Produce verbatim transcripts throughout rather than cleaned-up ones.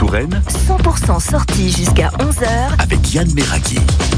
Touraine, cent pour cent sortie jusqu'à onze heures avec Yann Meraki.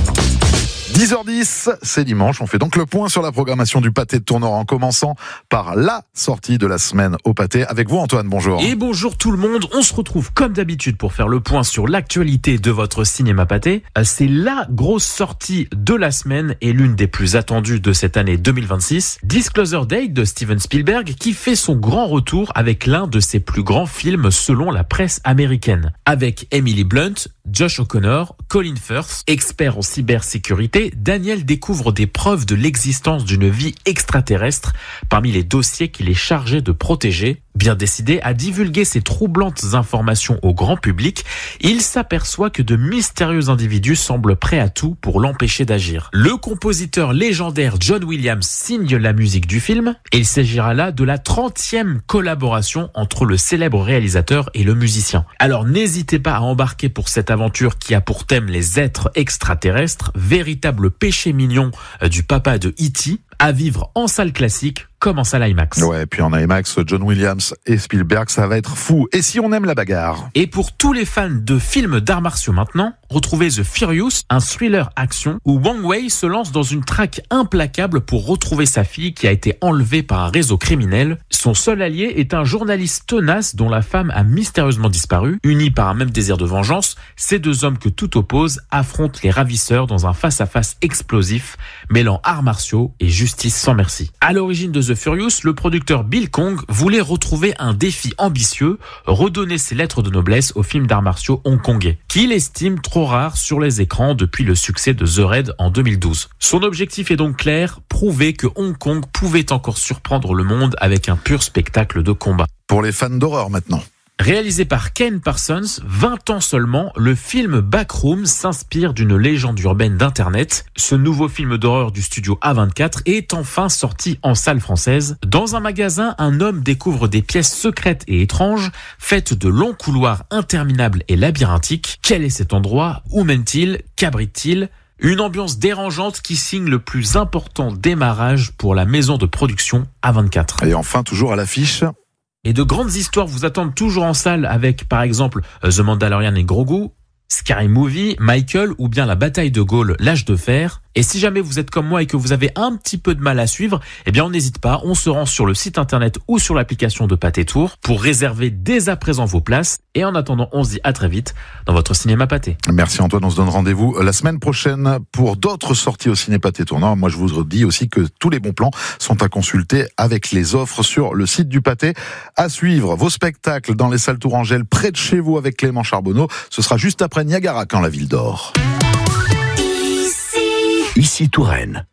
dix heures dix, c'est dimanche. On fait donc le point sur la programmation du Pâté de Tournoran en commençant par la sortie de la semaine au Pâté. Avec vous, Antoine, bonjour. Et bonjour tout le monde. On se retrouve comme d'habitude pour faire le point sur l'actualité de votre cinéma Pâté. C'est la grosse sortie de la semaine et l'une des plus attendues de cette année deux mille vingt-six. Disclosure Day de Steven Spielberg qui fait son grand retour avec l'un de ses plus grands films selon la presse américaine. Avec Emily Blunt, Josh O'Connor, Colin Firth, expert en cybersécurité, Daniel découvre des preuves de l'existence d'une vie extraterrestre parmi les dossiers qu'il est chargé de protéger. Bien décidé à divulguer ces troublantes informations au grand public, il s'aperçoit que de mystérieux individus semblent prêts à tout pour l'empêcher d'agir. Le compositeur légendaire John Williams signe la musique du film et il s'agira là de la trentième collaboration entre le célèbre réalisateur et le musicien. Alors n'hésitez pas à embarquer pour cette aventure qui a pour thème les êtres extraterrestres, véritable péché mignon du papa de E T, à vivre en salle classique comme en salle IMAX. Ouais, puis en IMAX, John Williams et Spielberg, ça va être fou. Et si on aime la bagarre? Et pour tous les fans de films d'arts martiaux maintenant, retrouvez The Furious, un thriller action où Wang Wei se lance dans une traque implacable pour retrouver sa fille qui a été enlevée par un réseau criminel. Son seul allié est un journaliste tenace dont la femme a mystérieusement disparu. Unis par un même désir de vengeance, ces deux hommes que tout oppose affrontent les ravisseurs dans un face-à-face explosif, mêlant arts martiaux et justice sans merci. À l'origine de The Furious, le producteur Bill Kong voulait retrouver un défi ambitieux, redonner ses lettres de noblesse au film d'arts martiaux hongkongais, qu'il estime trop rare sur les écrans depuis le succès de The Raid en deux mille douze. Son objectif est donc clair, prouver que Hong Kong pouvait encore surprendre le monde avec un pur spectacle de combat. Pour les fans d'horreur maintenant. Réalisé par Ken Parsons, vingt ans seulement, le film Backroom s'inspire d'une légende urbaine d'Internet. Ce nouveau film d'horreur du studio A vingt-quatre est enfin sorti en salle française. Dans un magasin, un homme découvre des pièces secrètes et étranges, faites de longs couloirs interminables et labyrinthiques. Quel est cet endroit? Où mène-t-il? Qu'abrite-t-il? Une ambiance dérangeante qui signe le plus important démarrage pour la maison de production A vingt-quatre. Et enfin, toujours à l'affiche. Et de grandes histoires vous attendent toujours en salle avec, par exemple, The Mandalorian et Grogu, Scary Movie, Michael ou bien la bataille de Gaulle, l'âge de fer. Et si jamais vous êtes comme moi et que vous avez un petit peu de mal à suivre, eh bien on n'hésite pas, on se rend sur le site internet ou sur l'application de Pâté Tour pour réserver dès à présent vos places. Et en attendant, on se dit à très vite dans votre cinéma Pâté. Merci Antoine, on se donne rendez-vous la semaine prochaine pour d'autres sorties au ciné Pâté Tournant. Moi je vous dis aussi que tous les bons plans sont à consulter avec les offres sur le site du Pâté. À suivre vos spectacles dans les salles Tourangelle près de chez vous avec Clément Charbonneau. Ce sera juste après Niagara quand la ville dort. ici Touraine.